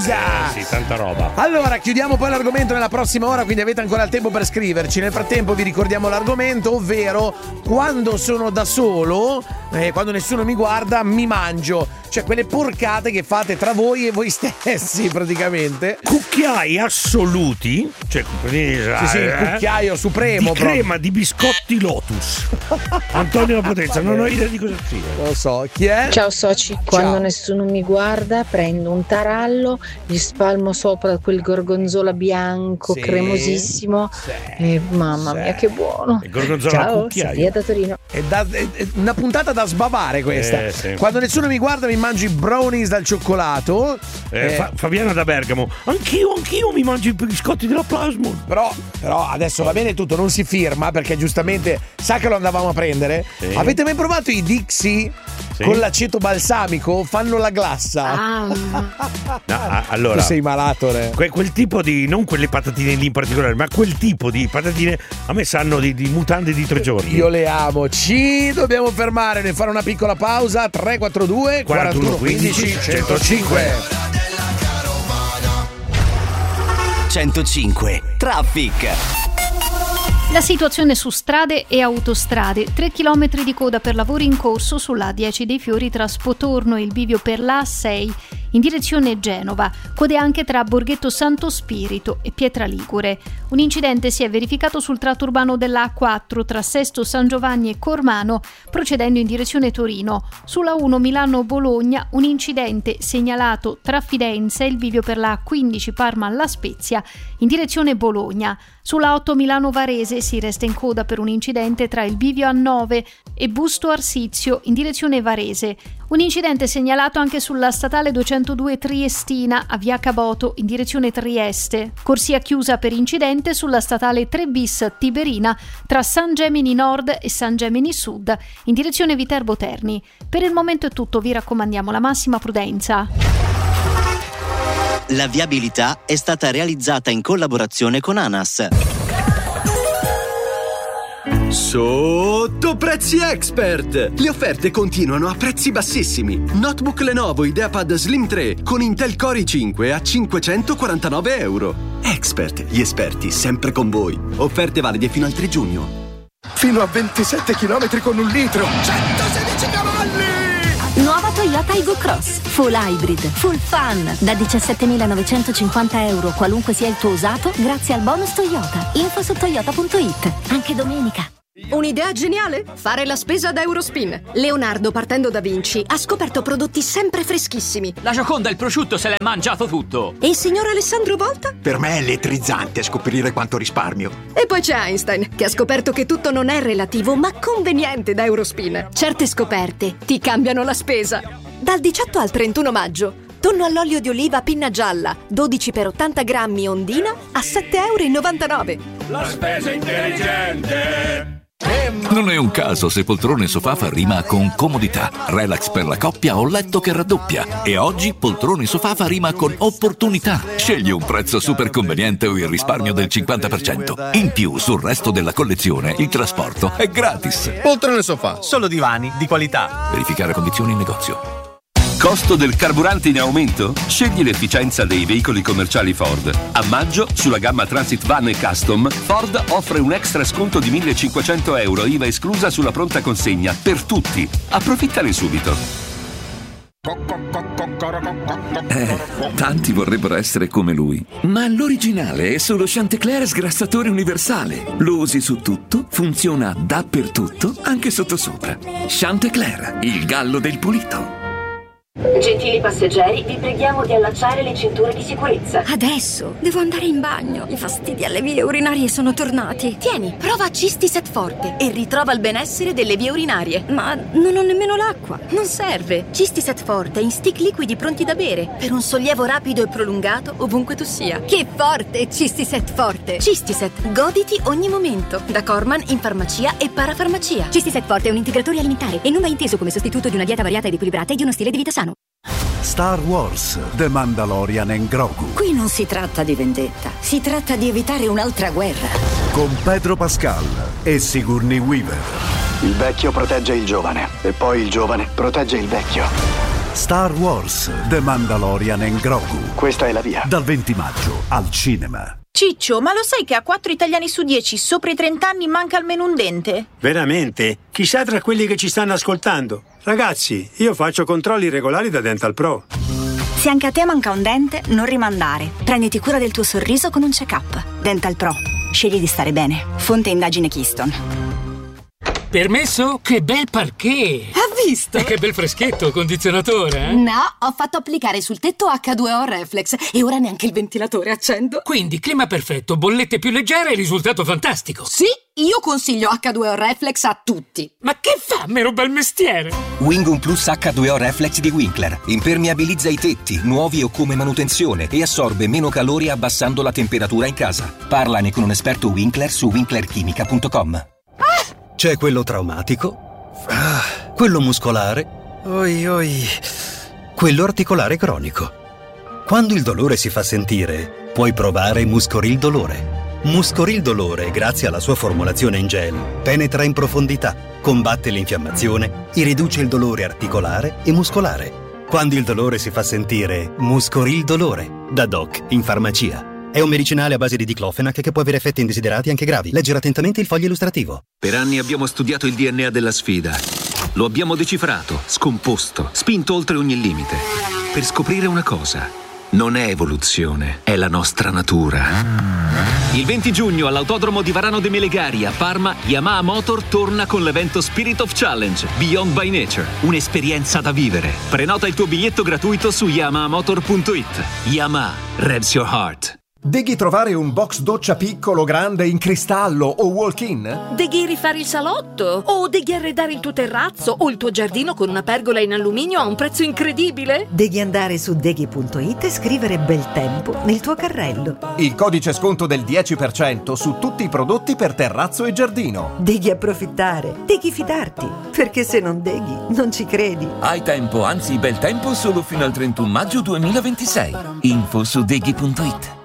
Sì, tanta roba. Allora, chiudiamo poi l'argomento nella prossima ora, quindi avete ancora il tempo per scriverci. Nel frattempo vi ricordiamo l'argomento, ovvero quando sono da solo, quando nessuno mi guarda, mi mangio. Cioè quelle porcate che fate tra voi e voi stessi praticamente. Cucchiai assoluti, cioè sì, il cucchiaio supremo di crema di biscotti Lotus. Antonio Potenza, non ho idea di cosa sia. Non lo so, chi è? Ciao soci, quando nessuno mi guarda prendo un tarallo, gli spalmo sopra quel gorgonzola bianco cremosissimo e mamma mia che buono. Il gorgonzola ciao, cucchiaio. Sadia da Torino. È una puntata da sbavare questa. Sì. Quando nessuno mi guarda mi mangio i brownies dal cioccolato. Fabiana da Bergamo, anch'io mi mangio i biscotti della Plasmon. Però adesso va bene tutto, non si firma perché giustamente sa che lo andavamo a prendere. Sì. Avete mai provato i Dixie con l'aceto balsamico? Fanno la glassa. No, allora, tu sei malato, quel tipo di, non quelle patatine lì in particolare, ma quel tipo di patatine a me sanno di mutande di 3 giorni. Io le amo. Ci dobbiamo fermare e fare una piccola pausa. 342 41 15 105 105 Traffic. La situazione su strade e autostrade: 3 chilometri di coda per lavori in corso sulla A10 dei Fiori tra Spotorno e il bivio per la A6 in direzione Genova, code anche tra Borghetto Santo Spirito e Pietra Ligure. Un incidente si è verificato sul tratto urbano della A4 tra Sesto San Giovanni e Cormano, procedendo in direzione Torino. Sulla 1 Milano-Bologna un incidente segnalato tra Fidenza e il bivio per la A15 Parma-La Spezia in direzione Bologna. Sulla 8 Milano-Varese si resta in coda per un incidente tra il bivio A9 e Busto Arsizio in direzione Varese. Un incidente segnalato anche sulla statale 202 Triestina a via Caboto in direzione Trieste. Corsia chiusa per incidente sulla statale 3 bis Tiberina tra San Gemini Nord e San Gemini Sud in direzione Viterbo Terni. Per il momento è tutto, vi raccomandiamo la massima prudenza. La viabilità è stata realizzata in collaborazione con ANAS. Sotto Prezzi Expert! Le offerte continuano a prezzi bassissimi. Notebook Lenovo IdeaPad Slim 3 con Intel Core i5 a €549. Expert, gli esperti sempre con voi. Offerte valide fino al 3 giugno. Fino a 27 km con 1 litro. 116 cavalli! Nuova Toyota Aygo Cross, full hybrid, full fun, da €17.950, qualunque sia il tuo usato, grazie al bonus Toyota. Info su toyota.it, anche domenica. Un'idea geniale? Fare la spesa da Eurospin. Leonardo, partendo da Vinci, ha scoperto prodotti sempre freschissimi. La Gioconda e il prosciutto se l'è mangiato tutto. E il signor Alessandro Volta? Per me è elettrizzante scoprire quanto risparmio. E poi c'è Einstein, che ha scoperto che tutto non è relativo, ma conveniente da Eurospin. Certe scoperte ti cambiano la spesa. Dal 18 al 31 maggio. Tonno all'olio di oliva pinna gialla, 12 per 80 grammi ondina a €7,99. La spesa intelligente! Non è un caso se poltrone sofà fa rima con comodità, relax per la coppia o letto che raddoppia. E oggi poltrone sofà fa rima con opportunità. Scegli un prezzo super conveniente o il risparmio del 50%. In più, sul resto della collezione, il trasporto è gratis. Poltrone sofà, solo divani di qualità. Verificare condizioni in negozio. Costo del carburante in aumento? Scegli l'efficienza dei veicoli commerciali Ford. A maggio, sulla gamma Transit Van e Custom, Ford offre un extra sconto di €1.500, IVA esclusa sulla pronta consegna, per tutti. Approfittane subito. Tanti vorrebbero essere come lui, ma l'originale è solo Chantecler sgrassatore universale. Lo usi su tutto, funziona dappertutto, anche sottosopra. Chantecler, il gallo del pulito. Gentili passeggeri, vi preghiamo di allacciare le cinture di sicurezza. Adesso devo andare in bagno. I fastidi alle vie urinarie sono tornati. Tieni, prova Cistiset Forte e ritrova il benessere delle vie urinarie. Ma non ho nemmeno l'acqua. Non serve. Cistiset Forte in stick liquidi pronti da bere per un sollievo rapido e prolungato ovunque tu sia. Che forte, Cistiset Forte. Cistiset, goditi ogni momento. Da Corman in farmacia e parafarmacia. Cistiset Forte è un integratore alimentare e non va inteso come sostituto di una dieta variata ed equilibrata e di uno stile di vita sano. Star Wars, The Mandalorian e Grogu. Qui non si tratta di vendetta, si tratta di evitare un'altra guerra. Con Pedro Pascal e Sigourney Weaver. Il vecchio protegge il giovane e poi il giovane protegge il vecchio. Star Wars, The Mandalorian and Grogu. Questa è la via. Dal 20 maggio al cinema. Ciccio, ma lo sai che a 4 italiani su 10 sopra i 30 anni manca almeno un dente? Veramente? Chissà tra quelli che ci stanno ascoltando. Ragazzi, io faccio controlli regolari da Dental Pro. Se anche a te manca un dente, non rimandare. Prenditi cura del tuo sorriso con un check-up. Dental Pro. Scegli di stare bene. Fonte indagine Keystone. Permesso? Che bel parquet! Ha visto? E che bel freschetto, condizionatore, eh? No, ho fatto applicare sul tetto H2O Reflex e ora neanche il ventilatore accendo. Quindi clima perfetto, bollette più leggere e risultato fantastico. Sì, io consiglio H2O Reflex a tutti. Ma che fa, mero bel mestiere? Wingum Plus H2O Reflex di Winkler. Impermeabilizza i tetti, nuovi o come manutenzione, e assorbe meno calore abbassando la temperatura in casa. Parlane con un esperto Winkler su winklerchimica.com. C'è quello traumatico, quello muscolare, quello articolare cronico. Quando il dolore si fa sentire, puoi provare Muscoril Dolore. Muscoril Dolore, grazie alla sua formulazione in gel, penetra in profondità, combatte l'infiammazione e riduce il dolore articolare e muscolare. Quando il dolore si fa sentire, Muscoril Dolore, da Doc in farmacia. È un medicinale a base di diclofenac che può avere effetti indesiderati anche gravi. Leggere attentamente il foglio illustrativo. Per anni abbiamo studiato il DNA della sfida. Lo abbiamo decifrato, scomposto, spinto oltre ogni limite. Per scoprire una cosa. Non è evoluzione, è la nostra natura. Il 20 giugno all'Autodromo di Varano de Melegari a Parma, Yamaha Motor torna con l'evento Spirit of Challenge Beyond by Nature. Un'esperienza da vivere. Prenota il tuo biglietto gratuito su yamahamotor.it. Yamaha, revs your heart. Devi trovare un box doccia piccolo, grande, in cristallo o walk-in? Devi rifare il salotto? O devi arredare il tuo terrazzo o il tuo giardino con una pergola in alluminio a un prezzo incredibile? Devi andare su deghi.it e scrivere bel tempo nel tuo carrello. Il codice sconto del 10% su tutti i prodotti per terrazzo e giardino. Devi approfittare, devi fidarti, perché se non deghi non ci credi. Hai tempo, anzi bel tempo solo fino al 31 maggio 2026. Info su deghi.it.